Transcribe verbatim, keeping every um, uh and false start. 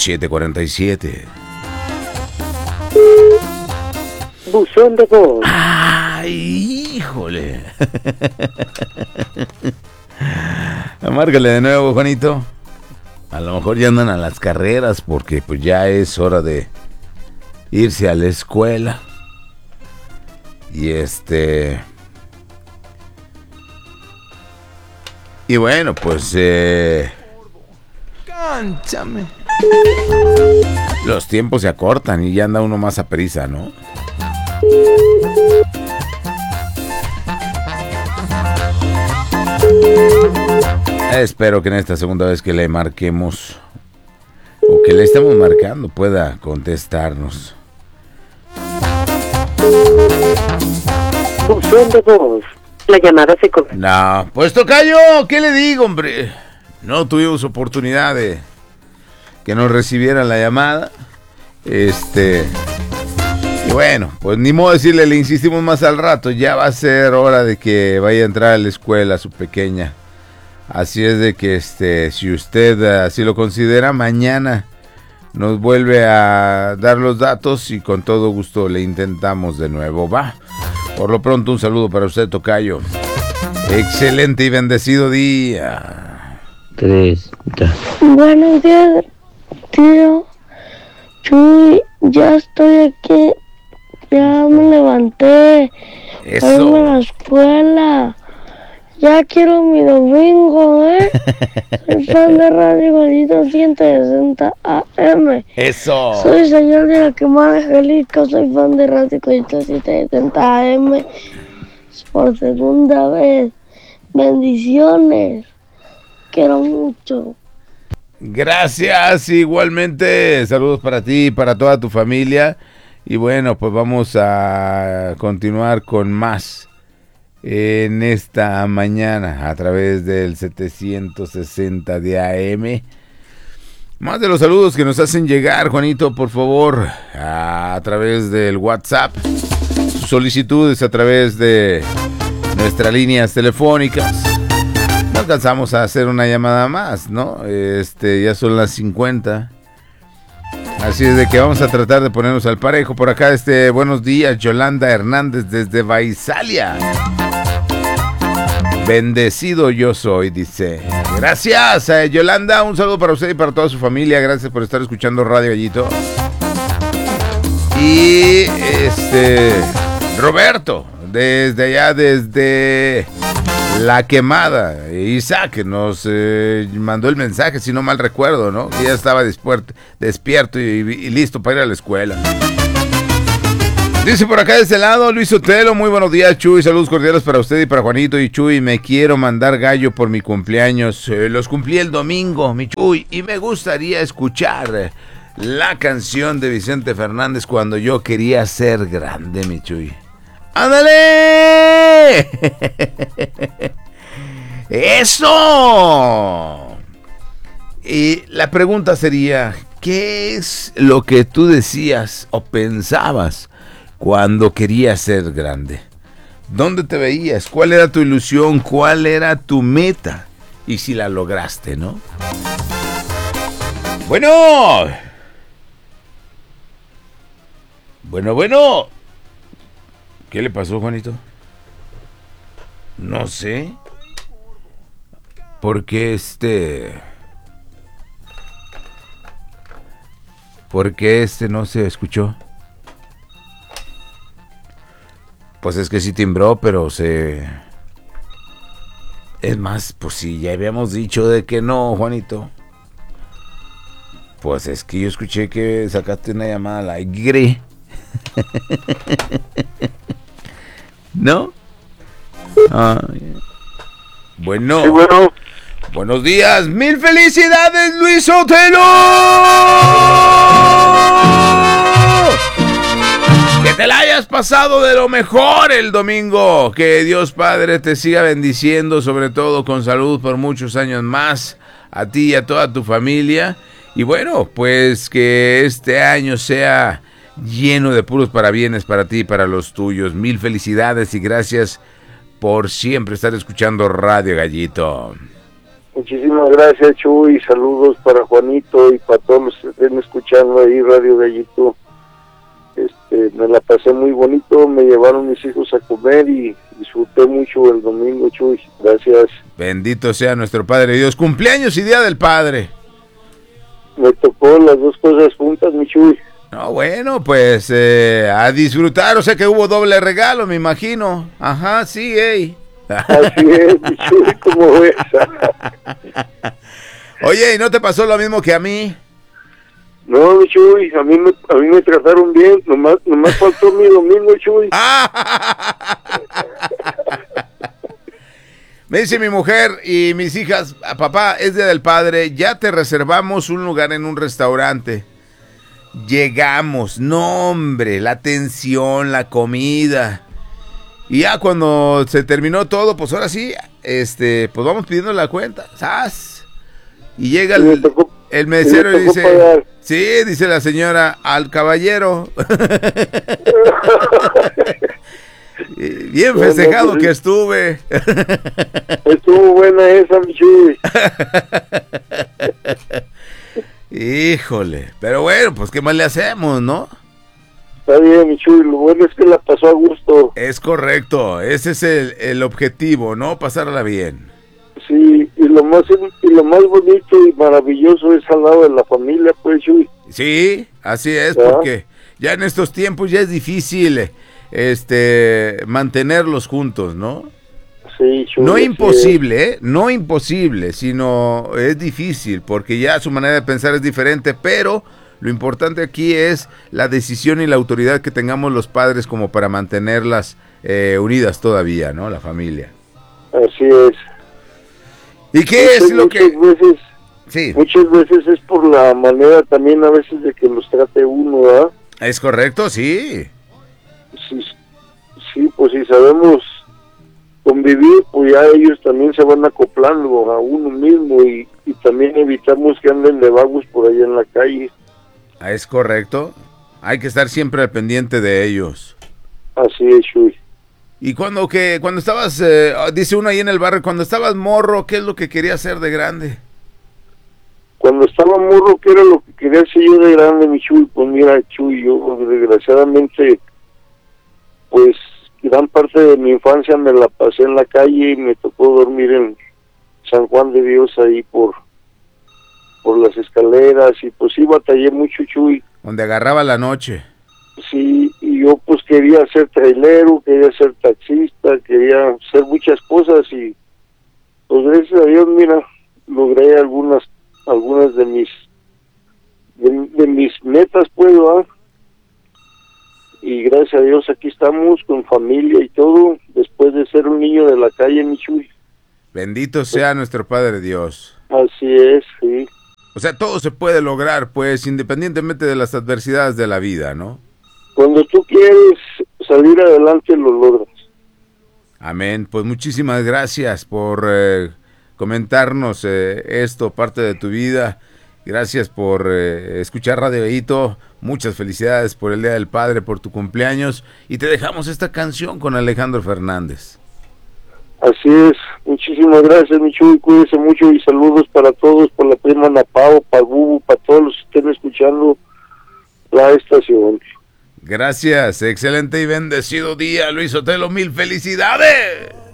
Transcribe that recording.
siete cuarenta y siete. Buzón de voz. ¡Ay, híjole! Márcale de nuevo, Juanito. A lo mejor ya andan a las carreras porque pues ya es hora de irse a la escuela. Y este... Y bueno, pues... Eh... ¡Cánchame! Los tiempos se acortan y ya anda uno más a prisa, ¿no? Espero que en esta segunda vez que le marquemos o que le estemos marcando pueda contestarnos. Buzón de voz. La llamada se corta. No, pues tocayo, ¿qué le digo, hombre? No tuvimos oportunidad de que nos recibieran la llamada. Este... Y bueno, pues ni modo decirle, le insistimos más al rato. Ya va a ser hora de que vaya a entrar a la escuela su pequeña. Así es de que este, si usted así lo considera, mañana nos vuelve a dar los datos y con todo gusto le intentamos de nuevo, va. Por lo pronto un saludo para usted, tocayo. Excelente y bendecido día. Tres, ya. Buenos días, tío. Chuy, ya estoy aquí. Ya me levanté. Eso. Voy a irme a la escuela. Ya quiero mi domingo, ¿eh? Soy fan de Radio Gallito ciento sesenta A M. Eso. Soy señor de la Quemada Jalisco. Soy fan de Radio Gallito ciento sesenta A M. Por segunda vez. Bendiciones. Quiero mucho. Gracias, igualmente. Saludos para ti y para toda tu familia. Y bueno, pues vamos a continuar con más en esta mañana a través del setecientos sesenta de A M. Más de los saludos que nos hacen llegar, Juanito, por favor, a través del WhatsApp. Sus solicitudes a través de nuestras líneas telefónicas. No alcanzamos a hacer una llamada más, ¿no? Este, ya son las cincuenta. Así es de que vamos a tratar de ponernos al parejo. Por acá, este, buenos días, Yolanda Hernández desde Vaisalia. Bendecido yo soy, dice. Gracias, eh, Yolanda. Un saludo para usted y para toda su familia. Gracias por estar escuchando Radio Gallito. Y este Roberto, desde allá, desde La Quemada. Isaac nos eh, mandó el mensaje, si no mal recuerdo, ¿no? Que ya estaba despierto, despierto y, y listo para ir a la escuela. Dice por acá de este lado Luis Otelo, muy buenos días, Chuy, saludos cordiales para usted y para Juanito. Y Chuy, me quiero mandar gallo por mi cumpleaños, eh, los cumplí el domingo, mi Chuy, y me gustaría escuchar la canción de Vicente Fernández, Cuando yo quería ser grande, mi Chuy. ¡Ándale! ¡Eso! Y la pregunta sería, ¿qué es lo que tú decías o pensabas cuando querías ser grande? ¿Dónde te veías? ¿Cuál era tu ilusión? ¿Cuál era tu meta? Y si la lograste, ¿no? Bueno. Bueno, bueno. ¿Qué le pasó, Juanito? No sé. Porque este... ¿Por qué este no se escuchó? Pues es que sí timbró, pero se... Es más, pues si ya habíamos dicho de que no, Juanito. Pues es que yo escuché que sacaste una llamada al aire. ¿No? Ah, bueno. Sí, bueno. Buenos días, mil felicidades, Luis Otelo. Que te la hayas pasado de lo mejor el domingo. Que Dios Padre te siga bendiciendo, sobre todo con salud por muchos años más, a ti y a toda tu familia. Y bueno, pues que este año sea lleno de puros parabienes para ti y para los tuyos. Mil felicidades y gracias por siempre estar escuchando Radio Gallito. Muchísimas gracias, Chuy. Saludos para Juanito y para todos los que estén escuchando ahí Radio Gallito. Este, me la pasé muy bonito, me llevaron mis hijos a comer y disfruté mucho el domingo, Chuy. Gracias. Bendito sea nuestro Padre Dios. Cumpleaños y Día del Padre. Me tocó las dos cosas juntas, mi Chuy. No, bueno, pues eh, a disfrutar, o sea que hubo doble regalo, me imagino. Ajá, sí, ey. Así es, mi Chuy, como ves. Oye, ¿y no te pasó lo mismo que a mí? No, mi Chuy, a mí me, a mí me trataron bien, nomás, nomás faltó mi domingo, Chuy. Me dice mi mujer y mis hijas, papá, es Día del Padre, ya te reservamos un lugar en un restaurante. Llegamos, no hombre, la atención, la comida. Y ya cuando se terminó todo, pues ahora sí, este, pues vamos pidiendo la cuenta. ¡Zas! Y llega el, tocó, el mesero y dice, pagar. Sí, dice la señora, al caballero. Bien festejado no, no, pues, que estuve. Estuvo buena esa, mi Chuy. Híjole, pero bueno, pues qué más le hacemos, ¿no? Está bien, mi Chuy, lo bueno es que la pasó a gusto. Es correcto, ese es el, el objetivo, ¿no? Pasarla bien. Sí, y lo más y lo más bonito y maravilloso es al lado de la familia, pues, Chuy. Sí, así es, ¿Ah? Porque ya en estos tiempos ya es difícil este mantenerlos juntos, ¿no? Sí, Chuy. No imposible, ¿eh? No imposible, sino es difícil, porque ya su manera de pensar es diferente, pero lo importante aquí es la decisión y la autoridad que tengamos los padres como para mantenerlas eh, unidas todavía, ¿no? La familia. Así es. ¿Y qué muchas, es lo que...? Muchas veces, sí. muchas veces es por la manera también a veces de que los trate uno, ¿verdad? ¿Es correcto? Sí. Sí, sí, pues si sabemos convivir, pues ya ellos también se van acoplando a uno mismo y, y también evitamos que anden de vagos por ahí en la calle. Es correcto. Hay que estar siempre al pendiente de ellos. Así es, Chuy. Y cuando que cuando estabas, eh, dice uno ahí en el barrio, cuando estabas morro, ¿qué es lo que querías ser de grande? Cuando estaba morro, ¿qué era lo que quería ser yo de grande, mi Chuy? Pues mira, Chuy, yo desgraciadamente, pues gran parte de mi infancia me la pasé en la calle y me tocó dormir en San Juan de Dios ahí por por las escaleras y pues sí batallé mucho, Chuy. Donde agarraba la noche. Sí, y yo pues quería ser trailero, quería ser taxista, quería hacer muchas cosas y pues gracias a Dios, mira, logré algunas algunas de mis de, de mis metas, pues, ¿verdad? Y gracias a Dios aquí estamos con familia y todo, después de ser un niño de la calle, mi Chuy. Bendito sea pues, nuestro Padre Dios. Así es, sí. O sea, todo se puede lograr, pues, independientemente de las adversidades de la vida, ¿no? Cuando tú quieres salir adelante, lo logras. Amén. Pues muchísimas gracias por eh, comentarnos eh, esto, parte de tu vida. Gracias por eh, escuchar Radio Gallito. Muchas felicidades por el Día del Padre, por tu cumpleaños. Y te dejamos esta canción con Alejandro Fernández. Así es. Muchísimas gracias, mi Chuy. Cuídense mucho y saludos para todos, por la prima Napao, para Bubu, para todos los que estén escuchando la estación. Gracias. Excelente y bendecido día, Luis Otelo. Mil felicidades.